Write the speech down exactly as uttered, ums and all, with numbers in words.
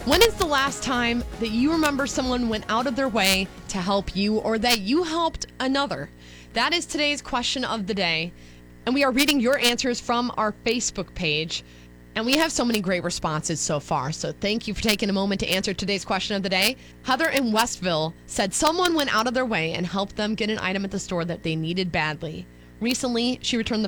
When is the last time that you remember someone went out of their way to help you or that you helped another? That is today's question of the day. And we are reading your answers from our Facebook page. And we have so many great responses so far. So thank you for taking a moment to answer today's question of the day. Heather in Westville said someone went out of their way and helped them get an item at the store that they needed badly. Recently, she returned the